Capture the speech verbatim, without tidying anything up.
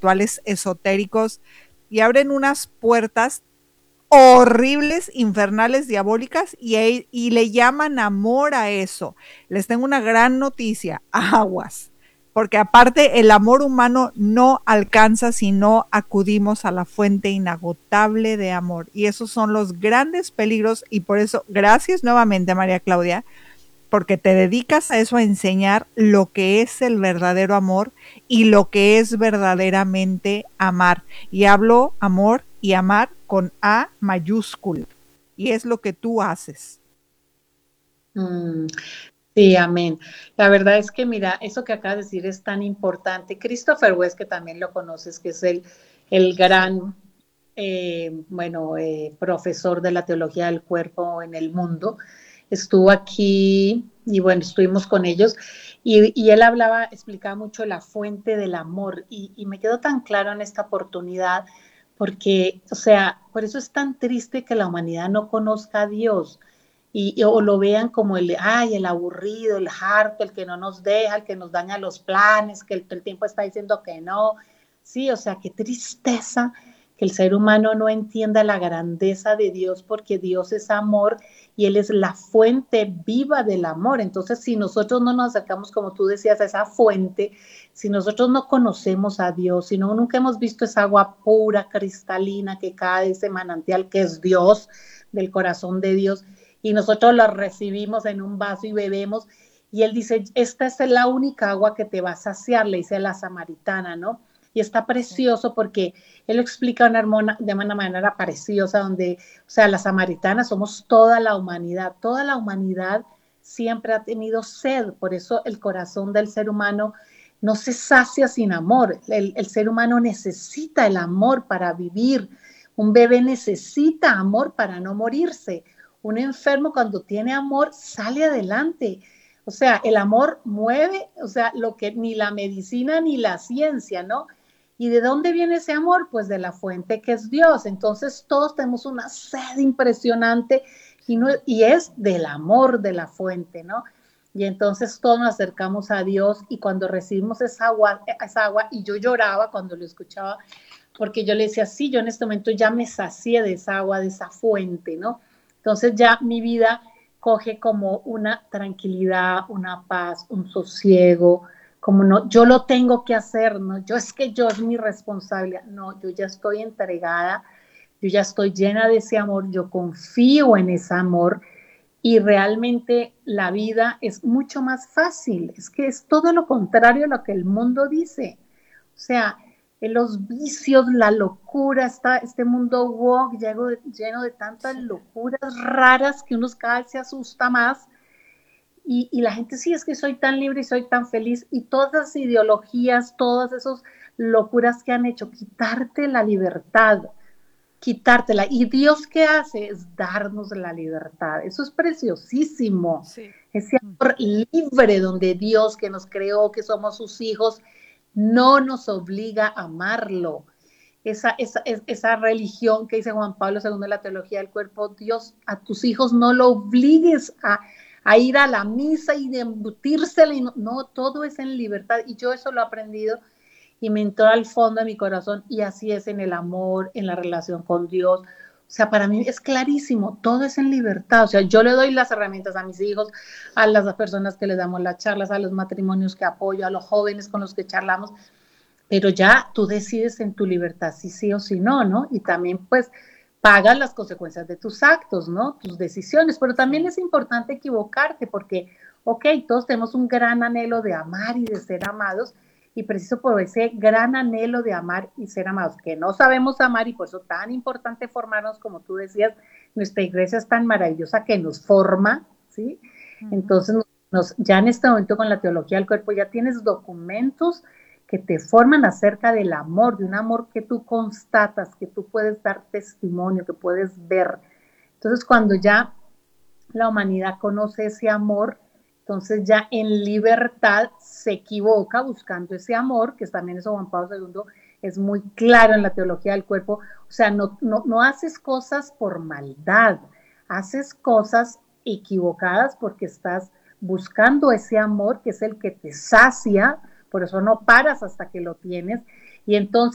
rituales esotéricos y abren unas puertas horribles, infernales, diabólicas y, y le llaman amor a eso. Les tengo una gran noticia, aguas, porque aparte el amor humano no alcanza si no acudimos a la fuente inagotable de amor, y esos son los grandes peligros. Y por eso, gracias nuevamente, María Claudia, porque te dedicas a eso, a enseñar lo que es el verdadero amor y lo que es verdaderamente amar. Y hablo amor y amar con A mayúscula. Y es lo que tú haces. Mm, sí, amén. La verdad es que, mira, eso que acabas de decir es tan importante. Christopher West, que también lo conoces, que es el, el gran, Sí. eh, bueno, eh, profesor de la teología del cuerpo en el mundo, estuvo aquí y bueno, estuvimos con ellos y, y él hablaba, explicaba mucho la fuente del amor y, y me quedó tan claro en esta oportunidad porque, o sea, por eso es tan triste que la humanidad no conozca a Dios y, y, o lo vean como el, ay, el aburrido, el harto, el que no nos deja, el que nos daña los planes, que el, el tiempo está diciendo que no. Sí, o sea, qué tristeza que el ser humano no entienda la grandeza de Dios, porque Dios es amor y Él es la fuente viva del amor. Entonces, si nosotros no nos acercamos, como tú decías, a esa fuente, si nosotros no conocemos a Dios, si no, nunca hemos visto esa agua pura, cristalina, que cae de ese manantial que es Dios, del corazón de Dios, y nosotros la recibimos en un vaso y bebemos, y Él dice, esta es la única agua que te va a saciar, le dice a la samaritana, ¿no? Y está precioso porque él lo explica de una, hermana, de una manera preciosa, donde, o sea, las samaritanas somos toda la humanidad, toda la humanidad siempre ha tenido sed, por eso el corazón del ser humano no se sacia sin amor, el, el ser humano necesita el amor para vivir, un bebé necesita amor para no morirse, un enfermo cuando tiene amor sale adelante, o sea, el amor mueve, o sea, lo que ni la medicina ni la ciencia, ¿no? ¿Y de dónde viene ese amor? Pues de la fuente que es Dios. Entonces todos tenemos una sed impresionante y, no, y es del amor de la fuente, ¿no? Y entonces todos nos acercamos a Dios y cuando recibimos esa agua, esa agua, y yo lloraba cuando lo escuchaba, porque yo le decía, sí, yo en este momento ya me sacié de esa agua, de esa fuente, ¿no? Entonces ya mi vida coge como una tranquilidad, una paz, un sosiego, como no, yo lo tengo que hacer, no, yo es que yo es mi responsabilidad, no, yo ya estoy entregada, yo ya estoy llena de ese amor, yo confío en ese amor y realmente la vida es mucho más fácil, es que es todo lo contrario a lo que el mundo dice, o sea, los vicios, la locura, está, este mundo woke lleno de, lleno de tantas Sí. locuras raras que uno cada vez se asusta más y, y, la gente sí es que soy tan libre y soy tan feliz y todas las ideologías, todas esas locuras que han hecho, quitarte la libertad, quitártela. ¿Y Dios qué hace? Es darnos la libertad. Eso es preciosísimo. Sí. Ese amor libre donde Dios que nos creó, que somos sus hijos, no nos obliga a amarlo. Esa, esa, esa religión que dice Juan Pablo segundo de la teología del cuerpo, Dios, a tus hijos no lo obligues a, a ir a la misa y de embutírsela, y no, no, todo es en libertad, y yo eso lo he aprendido y me entró al fondo de mi corazón, y así es en el amor, en la relación con Dios. O sea, para mí es clarísimo, todo es en libertad. O sea, yo le doy las herramientas a mis hijos, a las personas que les damos las charlas, a los matrimonios que apoyo, a los jóvenes con los que charlamos, pero ya tú decides en tu libertad si sí o si no, ¿no? Y también pues pagas las consecuencias de tus actos, ¿no? Tus decisiones, pero también Sí. es importante equivocarte porque, ok, todos tenemos un gran anhelo de amar y de ser amados y preciso por ese gran anhelo de amar y ser amados, que no sabemos amar y por eso tan importante formarnos, como tú decías, nuestra iglesia es tan maravillosa que nos forma, ¿sí? Uh-huh. Entonces, nos, ya en este momento con la teología del cuerpo ya tienes documentos que te forman acerca del amor, de un amor que tú constatas, que tú puedes dar testimonio, que puedes ver. Entonces, cuando ya la humanidad conoce ese amor, entonces ya en libertad se equivoca buscando ese amor, que también eso Juan Pablo segundo es muy claro en la teología del cuerpo, o sea, no, no, no haces cosas por maldad, haces cosas equivocadas porque estás buscando ese amor que es el que te sacia, por eso no paras hasta que lo tienes, y entonces